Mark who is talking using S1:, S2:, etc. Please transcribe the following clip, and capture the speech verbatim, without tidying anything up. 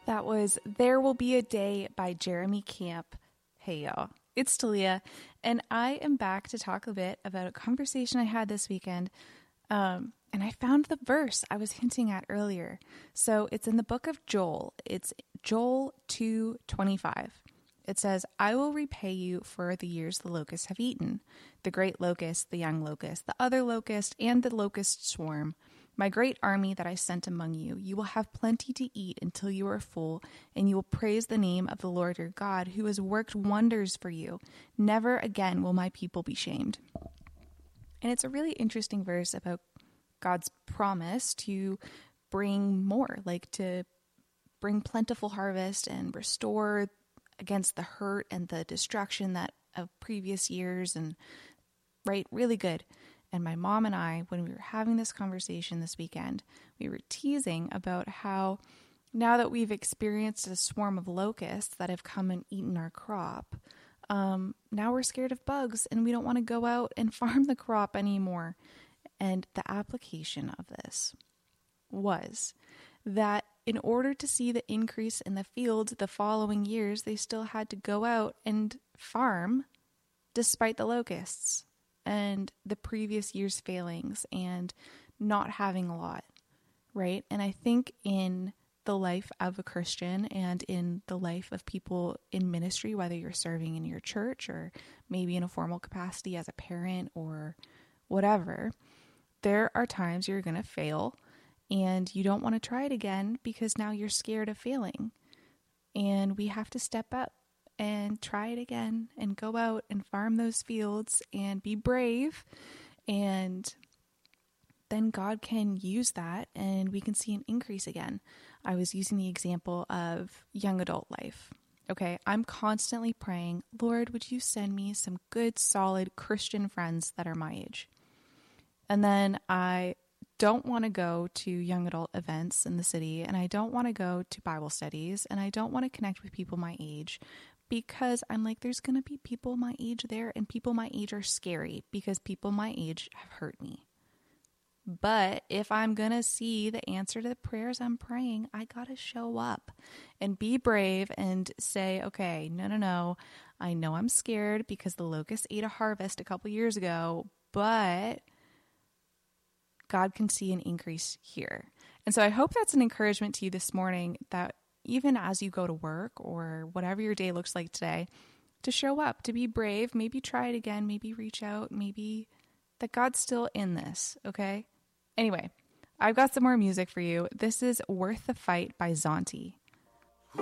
S1: That was There Will Be a Day by Jeremy Camp. Hey y'all, it's Talia, and I am back to talk a bit about a conversation I had this weekend, um, and I found the verse I was hinting at earlier. So it's in the book of Joel. It's Joel two twenty-five. It says, I will repay you for the years the locusts have eaten, the great locust, the young locust, the other locust, and the locust swarm. My great army that I sent among you, you will have plenty to eat until you are full, and you will praise the name of the Lord your God, who has worked wonders for you. Never again will my people be shamed. And it's a really interesting verse about God's promise to bring more, like to bring plentiful harvest and restore against the hurt and the destruction that of previous years, and right, really good. And my mom and I, when we were having this conversation this weekend, we were teasing about how now that we've experienced a swarm of locusts that have come and eaten our crop, um, now we're scared of bugs and we don't want to go out and farm the crop anymore. And the application of this was that in order to see the increase in the fields the following years, they still had to go out and farm despite the locusts and the previous year's failings and not having a lot, right? And I think in the life of a Christian and in the life of people in ministry, whether you're serving in your church or maybe in a formal capacity as a parent or whatever, there are times you're going to fail and you don't want to try it again because now you're scared of failing. And we have to step up and try it again and go out and farm those fields and be brave. And then God can use that and we can see an increase again. I was using the example of young adult life. Okay, I'm constantly praying, Lord, would you send me some good, solid Christian friends that are my age? And then I don't want to go to young adult events in the city, and I don't want to go to Bible studies, and I don't want to connect with people my age, because I'm like, there's going to be people my age there, and people my age are scary because people my age have hurt me. But if I'm going to see the answer to the prayers I'm praying, I got to show up and be brave and say, okay, no, no, no. I know I'm scared because the locusts ate a harvest a couple years ago, but God can see an increase here. And so I hope that's an encouragement to you this morning, that even as you go to work or whatever your day looks like today, to show up, to be brave, maybe try it again, maybe reach out, maybe that God's still in this, okay? Anyway, I've got some more music for you. This is Worth the Fight by Zonti.